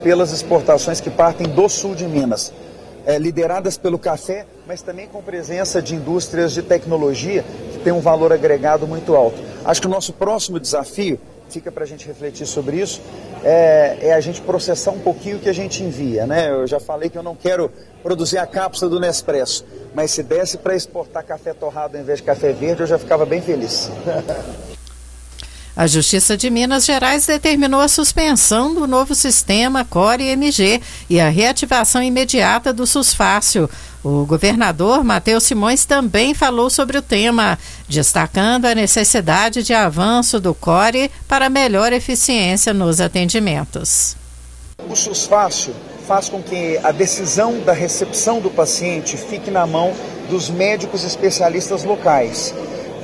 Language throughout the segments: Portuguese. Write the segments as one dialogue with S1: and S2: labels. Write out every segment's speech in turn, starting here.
S1: pelas exportações que partem do sul de Minas, lideradas pelo café, mas também com presença de indústrias de tecnologia que tem um valor agregado muito alto. Acho que o nosso próximo desafio, fica para a gente refletir sobre isso, é a gente processar um pouquinho o que a gente envia, né? Eu já falei que eu não quero produzir a cápsula do Nespresso, mas se desse para exportar café torrado ao invés de café verde, eu já ficava bem feliz.
S2: A Justiça de Minas Gerais determinou a suspensão do novo sistema Core-MG e a reativação imediata do SUSFácil. O governador Matheus Simões também falou sobre o tema, destacando a necessidade de avanço do Core para melhor eficiência nos atendimentos.
S1: O SUSFácil faz com que a decisão da recepção do paciente fique na mão dos médicos especialistas locais.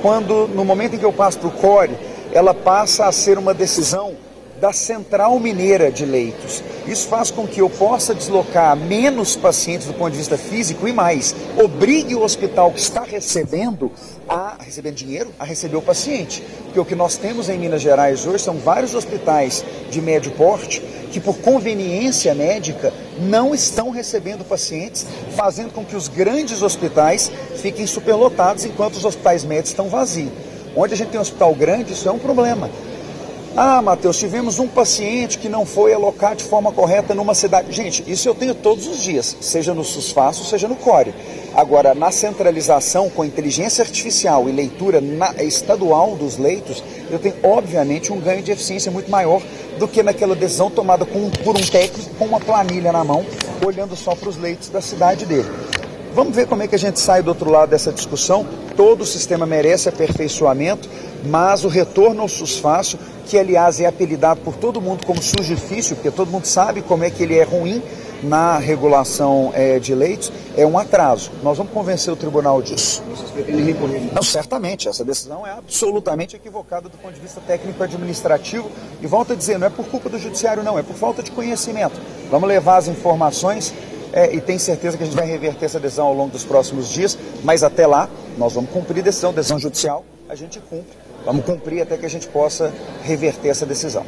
S1: No momento em que eu passo para o Core, ela passa a ser uma decisão da Central Mineira de Leitos. Isso faz com que eu possa deslocar menos pacientes do ponto de vista físico e mais, obrigue o hospital que está recebendo dinheiro a receber o paciente. Porque o que nós temos em Minas Gerais hoje são vários hospitais de médio porte que por conveniência médica não estão recebendo pacientes, fazendo com que os grandes hospitais fiquem superlotados enquanto os hospitais médios estão vazios. Onde a gente tem um hospital grande, isso é um problema. Matheus, tivemos um paciente que não foi alocado de forma correta numa cidade. Gente, isso eu tenho todos os dias, seja no SUSFácil, seja no Core. Agora, na centralização com inteligência artificial e leitura estadual dos leitos, eu tenho, obviamente, um ganho de eficiência muito maior do que naquela decisão tomada por um técnico com uma planilha na mão, olhando só para os leitos da cidade dele. Vamos ver como é que a gente sai do outro lado dessa discussão. Todo o sistema merece aperfeiçoamento, mas o retorno ao SUSFácil, que aliás é apelidado por todo mundo como SUS difícil, porque todo mundo sabe como é que ele é ruim na regulação de leitos, é um atraso. Nós vamos convencer o tribunal disso. Vocês pretendem recorrer? Não, certamente. Essa decisão é absolutamente equivocada do ponto de vista técnico-administrativo. E volto a dizer, não é por culpa do judiciário, não, é por falta de conhecimento. Vamos levar as informações e tenho certeza que a gente vai reverter essa decisão ao longo dos próximos dias, mas até lá nós vamos cumprir decisão judicial, a gente cumpre. Vamos cumprir até que a gente possa reverter essa decisão.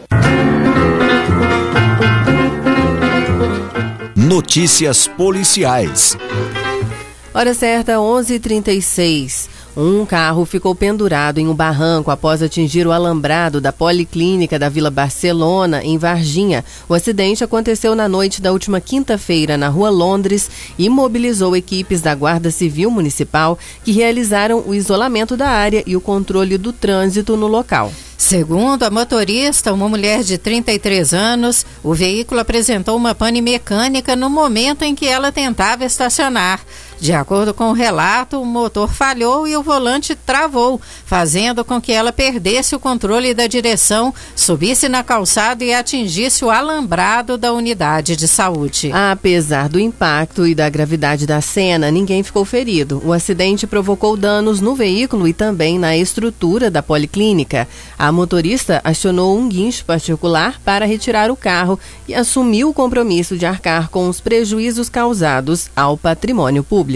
S3: Notícias policiais.
S4: Hora certa, 11h36. Um carro ficou pendurado em um barranco após atingir o alambrado da Policlínica da Vila Barcelona, em Varginha. O acidente aconteceu na noite da última quinta-feira na Rua Londres e mobilizou equipes da Guarda Civil Municipal que realizaram o isolamento da área e o controle do trânsito no local.
S2: Segundo a motorista, uma mulher de 33 anos, o veículo apresentou uma pane mecânica no momento em que ela tentava estacionar. De acordo com o relato, o motor falhou e o volante travou, fazendo com que ela perdesse o controle da direção, subisse na calçada e atingisse o alambrado da unidade de saúde.
S4: Apesar do impacto e da gravidade da cena, ninguém ficou ferido. O acidente provocou danos no veículo e também na estrutura da policlínica. A motorista acionou um guincho particular para retirar o carro e assumiu o compromisso de arcar com os prejuízos causados ao patrimônio público.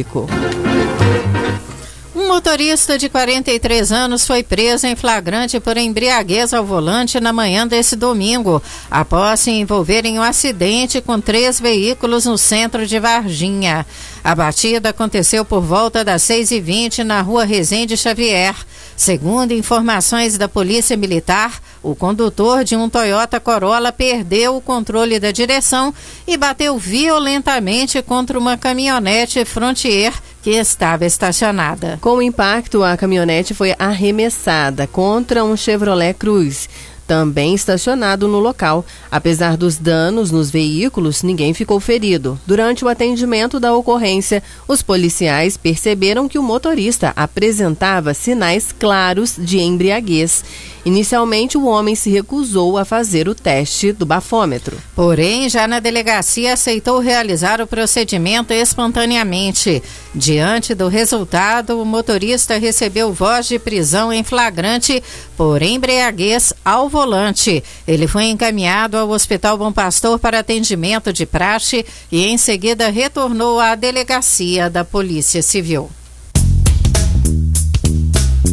S2: Um motorista de 43 anos foi preso em flagrante por embriaguez ao volante na manhã desse domingo, após se envolver em um acidente com 3 veículos no centro de Varginha. A batida aconteceu por volta das 6h20 na Rua Rezende Xavier. Segundo informações da Polícia Militar, o condutor de um Toyota Corolla perdeu o controle da direção e bateu violentamente contra uma caminhonete Frontier que estava estacionada.
S4: Com o impacto, a caminhonete foi arremessada contra um Chevrolet Cruze, também estacionado no local. Apesar dos danos nos veículos, ninguém ficou ferido. Durante o atendimento da ocorrência, os policiais perceberam que o motorista apresentava sinais claros de embriaguez. Inicialmente, o homem se recusou a fazer o teste do bafômetro.
S2: Porém, já na delegacia aceitou realizar o procedimento espontaneamente. Diante do resultado, o motorista recebeu voz de prisão em flagrante por embriaguez ao volante. Ele foi encaminhado ao Hospital Bom Pastor para atendimento de praxe e em seguida retornou à delegacia da Polícia Civil.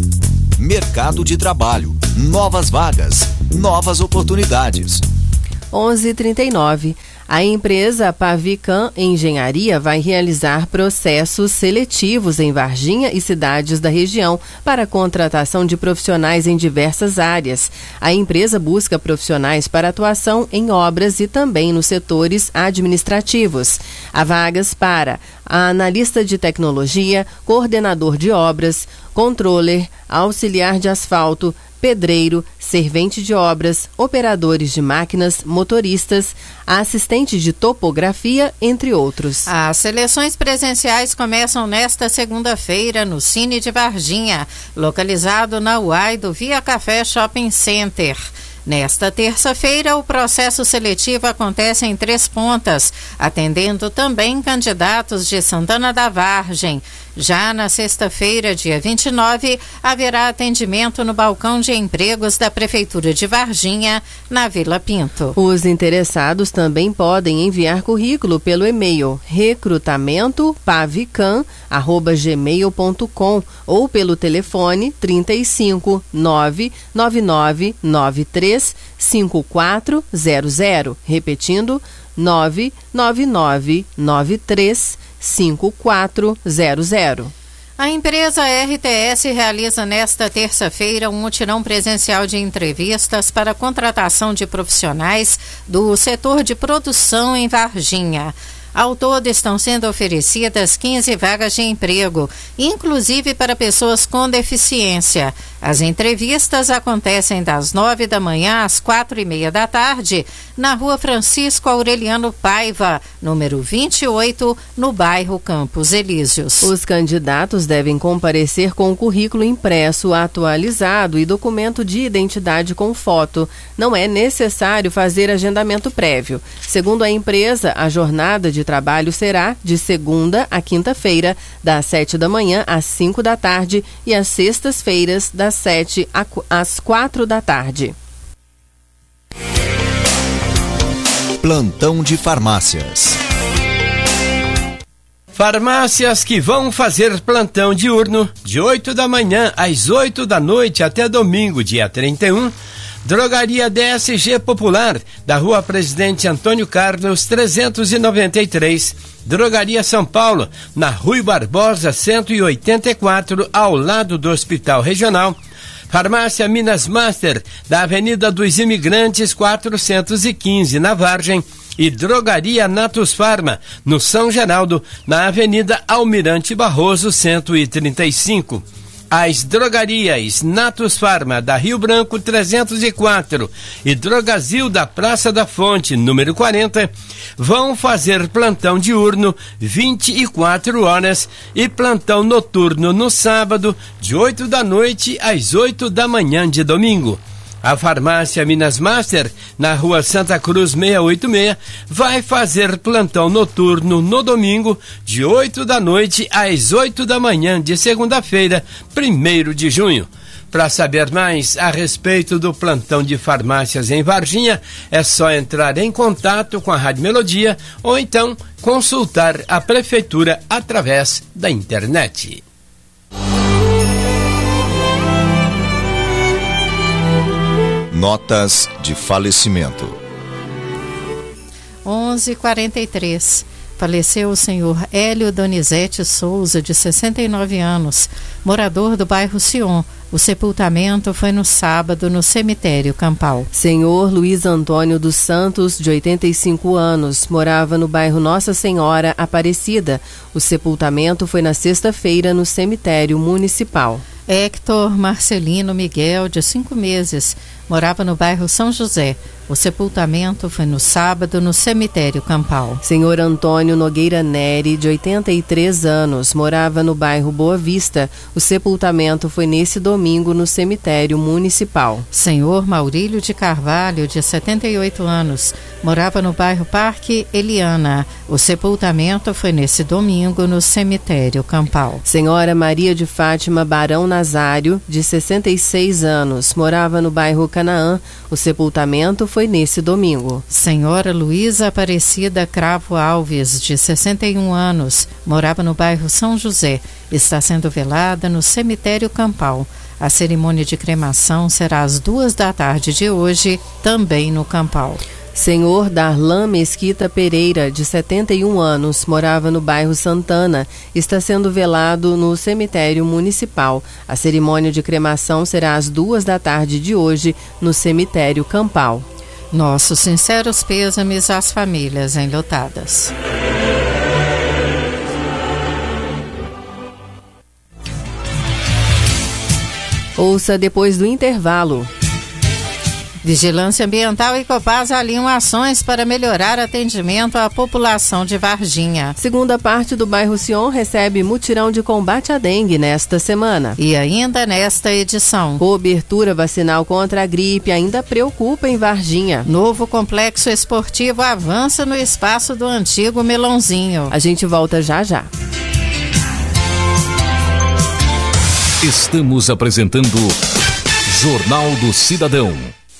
S3: Mercado de trabalho, novas vagas, novas oportunidades.
S4: 11h39. A empresa Pavicam Engenharia vai realizar processos seletivos em Varginha e cidades da região para a contratação de profissionais em diversas áreas. A empresa busca profissionais para atuação em obras e também nos setores administrativos. Há vagas para analista de tecnologia, coordenador de obras, controller, auxiliar de asfalto, pedreiro, servente de obras, operadores de máquinas, motoristas, assistente de topografia, entre outros.
S2: As seleções presenciais começam nesta segunda-feira no Cine de Varginha, localizado na UAI do Via Café Shopping Center. Nesta terça-feira, o processo seletivo acontece em 3 pontas, atendendo também candidatos de Santana da Vargem. Já na sexta-feira, dia 29, haverá atendimento no balcão de empregos da Prefeitura de Varginha, na Vila Pinto.
S4: Os interessados também podem enviar currículo pelo e-mail recrutamento.pavicam@gmail.com ou pelo telefone 35 999 93 5400. Repetindo, 999 93 5400.
S2: A empresa RTS realiza nesta terça-feira um mutirão presencial de entrevistas para a contratação de profissionais do setor de produção em Varginha. Ao todo estão sendo oferecidas 15 vagas de emprego, inclusive para pessoas com deficiência. As entrevistas acontecem das 9 da manhã às 4h30 da tarde, na Rua Francisco Aureliano Paiva, número 28, no bairro Campos Elíseos.
S4: Os candidatos devem comparecer com o currículo impresso, atualizado e documento de identidade com foto. Não é necessário fazer agendamento prévio. Segundo a empresa, a jornada de trabalho será de segunda a quinta-feira, das 7 da manhã às 5 da tarde e às sextas-feiras, das 7 às 4 da tarde.
S3: Plantão de farmácias.
S5: Farmácias que vão fazer plantão diurno de 8 da manhã às 8 da noite até domingo, dia 31. Drogaria DSG Popular, da Rua Presidente Antônio Carlos, 393. Drogaria São Paulo, na Rui Barbosa, 184, ao lado do Hospital Regional. Farmácia Minas Master, da Avenida dos Imigrantes, 415, na Vargem. E Drogaria Natus Farma, no São Geraldo, na Avenida Almirante Barroso, 135. As drogarias Natus Farma, da Rio Branco 304 e Drogazil da Praça da Fonte, número 40, vão fazer plantão diurno 24 horas e plantão noturno no sábado, de 8 da noite às 8 da manhã de domingo. A farmácia Minas Master, na Rua Santa Cruz 686, vai fazer plantão noturno no domingo, de 8 da noite às 8 da manhã de segunda-feira, 1º de junho. Para saber mais a respeito do plantão de farmácias em Varginha, é só entrar em contato com a Rádio Melodia ou então consultar a Prefeitura através da internet.
S3: Notas de falecimento.
S2: 11h43. Faleceu o senhor Hélio Donizete Souza, de 69 anos, morador do bairro Sion. O sepultamento foi no sábado no cemitério Campal.
S4: Senhor Luiz Antônio dos Santos, de 85 anos, morava no bairro Nossa Senhora Aparecida. O sepultamento foi na sexta-feira no cemitério municipal.
S2: Héctor Marcelino Miguel, de 5 meses, morava no bairro São José. O sepultamento foi no sábado no cemitério Campal.
S4: Senhor Antônio Nogueira Neri, de 83 anos, morava no bairro Boa Vista. O sepultamento foi nesse domingo no cemitério municipal.
S2: Senhor Maurílio de Carvalho, de 78 anos, morava no bairro Parque Eliana. O sepultamento foi nesse domingo no cemitério Campal.
S4: Senhora Maria de Fátima Barão Nazário, de 66 anos, morava no bairro Canaã. O sepultamento foi nesse domingo.
S2: Senhora Luísa Aparecida Cravo Alves, de 61 anos, morava no bairro São José. Está sendo velada no cemitério Campal. A cerimônia de cremação será às 2 da tarde de hoje, também no Campal.
S4: Senhor Darlan Mesquita Pereira, de 71 anos, morava no bairro Santana, está sendo velado no cemitério municipal. A cerimônia de cremação será às 14h de hoje, no cemitério Campal.
S2: Nossos sinceros pêsames às famílias enlutadas.
S4: Ouça depois do intervalo.
S2: Vigilância Ambiental e Copasa alinham ações para melhorar atendimento à população de Varginha.
S4: Segunda parte do bairro Sion recebe mutirão de combate à dengue nesta semana.
S2: E ainda nesta edição,
S4: cobertura vacinal contra a gripe ainda preocupa em Varginha.
S2: Novo complexo esportivo avança no espaço do antigo Melãozinho.
S4: A gente volta já já.
S3: Estamos apresentando Jornal do Cidadão.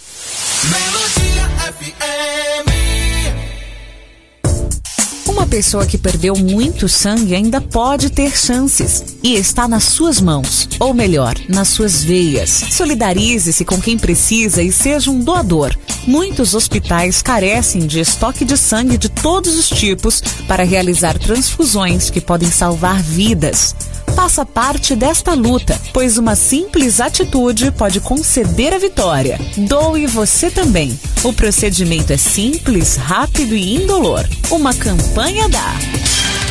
S6: Uma pessoa que perdeu muito sangue ainda pode ter chances e está nas suas mãos, ou melhor, nas suas veias. Solidarize-se com quem precisa e seja um doador. Muitos hospitais carecem de estoque de sangue de todos os tipos para realizar transfusões que podem salvar vidas. Faça parte desta luta, pois uma simples atitude pode conceder a vitória. Doe você também. O procedimento é simples, rápido e indolor. Uma campanha da